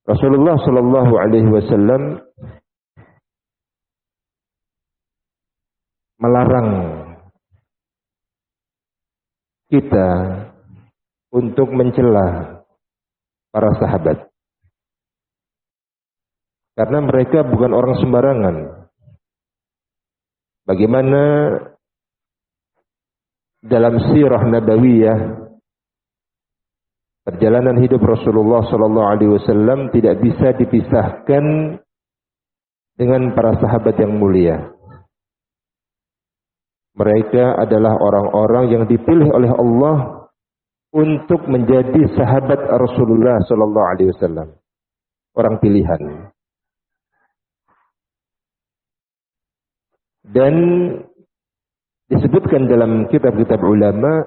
Rasulullah Shallallahu Alaihi Wasallam melarang kita untuk mencela para sahabat, karena mereka bukan orang sembarangan. Bagaimana dalam sirah nabawiyah, perjalanan hidup Rasulullah Sallallahu Alaihi Wasallam tidak bisa dipisahkan dengan para sahabat yang mulia. Mereka adalah orang-orang yang dipilih oleh Allah untuk menjadi sahabat Rasulullah Sallallahu Alaihi Wasallam, orang pilihan. Dan disebutkan dalam kitab-kitab ulama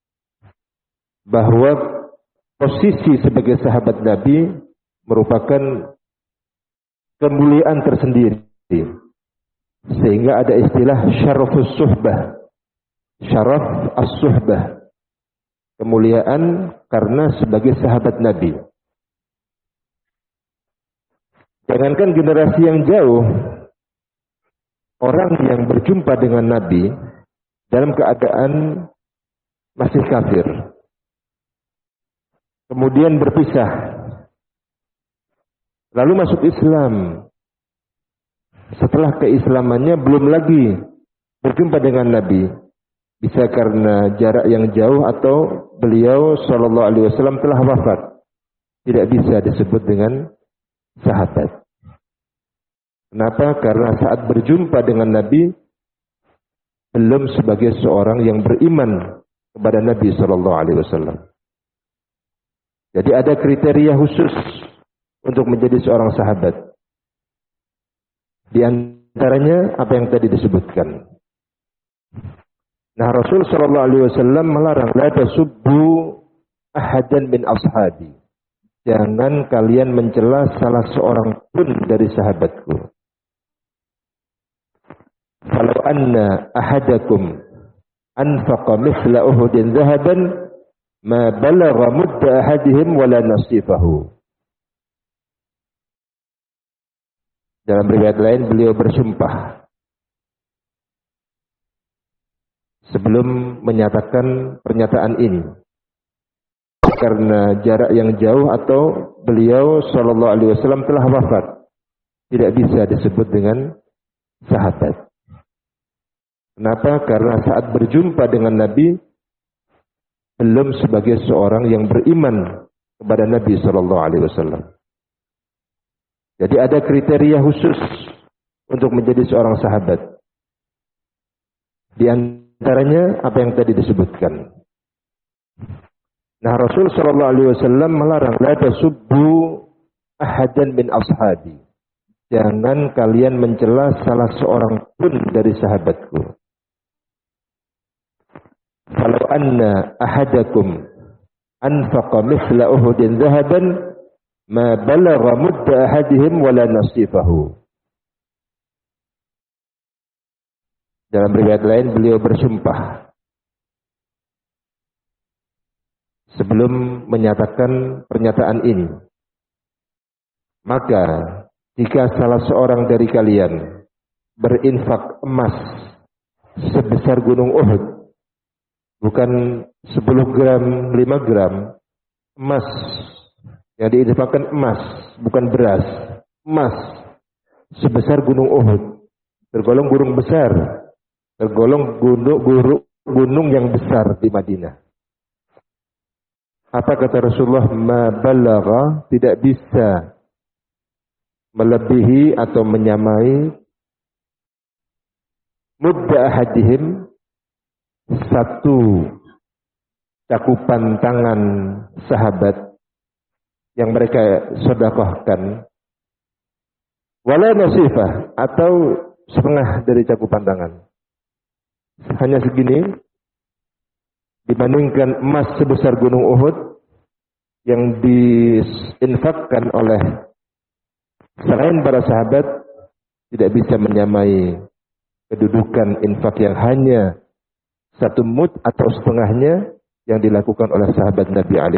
bahwa posisi sebagai sahabat Nabi merupakan kemuliaan tersendiri, sehingga ada istilah syarafus suhbah, syaraf as-suhbah, kemuliaan karena sebagai sahabat Nabi. Jangankan generasi yang jauh, orang yang berjumpa dengan Nabi dalam keadaan masih kafir, kemudian berpisah, lalu masuk Islam. Setelah keislamannya belum lagi berjumpa dengan Nabi, bisa karena jarak yang jauh atau beliau Shallallahu Alaihi Wasallam telah wafat, tidak bisa disebut dengan sahabat. Kenapa? Karena saat berjumpa dengan Nabi belum sebagai seorang yang beriman kepada Nabi Shallallahu Alaihi Wasallam. Jadi ada kriteria khusus untuk menjadi seorang sahabat. Di antaranya apa yang tadi disebutkan. Nah, Rasul Shallallahu Alaihi Wasallam melarang, la tasubbu ahadan min ashabi. Jangan kalian mencela salah seorang pun dari sahabatku. Kalau anna ahadakum anfaqa mithla Uhudin zahaban ma balagha mudda ahadihim wala nasifahu. Dalam riwayat lain beliau bersumpah sebelum menyatakan pernyataan ini, karena jarak yang jauh atau beliau Shallallahu Alaihi Wasallam telah wafat, tidak bisa disebut dengan sahabat. Kenapa? Karena saat berjumpa dengan Nabi belum sebagai seorang yang beriman kepada Nabi Shallallahu Alaihi Wasallam. Jadi ada kriteria khusus untuk menjadi seorang sahabat. Di antaranya apa yang tadi disebutkan. Nah, Rasul Shallallahu Alaihi Wasallam melarang, la tasubbu ahadan min ashabi. Jangan kalian mencela salah seorang pun dari sahabatku. Kalau anna ahadakum anfaqa mithla Uhudin zahaban ma balagha mudda ahadihim wala nasifahu. Dalam riwayat lain beliau bersumpah sebelum menyatakan pernyataan ini. Maka jika salah seorang dari kalian berinfak emas sebesar gunung Uhud, bukan 10 gram, 5 gram, emas, yang diinfakkan emas, bukan beras, emas sebesar gunung Uhud, tergolong gunung besar, tergolong gunung yang besar di Madinah. Apa kata Rasulullah? Ma balagha, tidak bisa melebihi atau menyamai mudda ahadihim, satu cakupan tangan sahabat yang mereka sedekahkan, wala nasifah, atau setengah dari cakupan tangan. Hanya segini dibandingkan emas sebesar gunung Uhud yang diinfakkan oleh selain para sahabat, tidak bisa menyamai kedudukan infak yang hanya 1 mud atau setengahnya yang dilakukan oleh sahabat Nabi